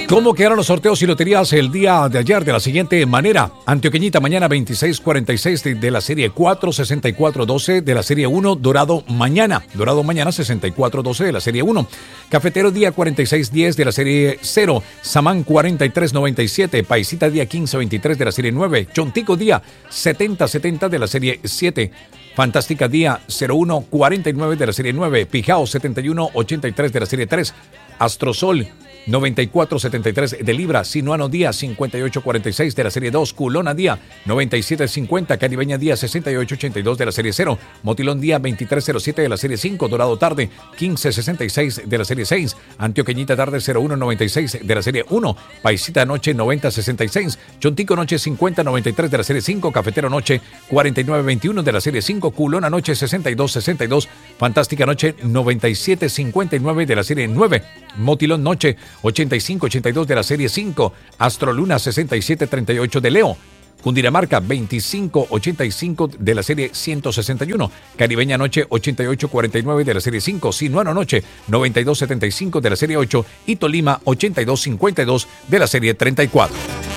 ¿Cómo quedaron los sorteos y loterías el día de ayer? De la siguiente manera: Antioqueñita mañana 2646 de la serie 4, 6412 de la serie 1, Dorado mañana 6412 de la serie 1, Cafetero día 4610 de la serie 0, Samán 4397, Paisita día 1523 de la serie 9, Chontico día 7070 de la serie 7, Fantástica día 0149 de la serie 9, Pijao 7183 de la serie 3, Astrosol 9473 de Libra, Sinuano día 5846 de la serie 2, Culona día 9750, Caribeña día 6882 de la serie 0, Motilón día 2307 de la serie 5, Dorado tarde 1566 de la serie 6, Antioqueñita tarde 0196 de la serie 1, Paisita noche 9066, Chontico noche 5093 de la serie 5, Cafetero noche 4921 de la serie 5, Culona noche 6262, Fantástica noche 9759 de la serie 9, Motilón noche 8582 de la serie 5, Astroluna 6738 de Leo, Cundinamarca 2585 de la serie 161, Caribeña noche 8849 de la serie 5, Sinuano noche 9275 de la serie 8 y Tolima 8252 de la serie 34.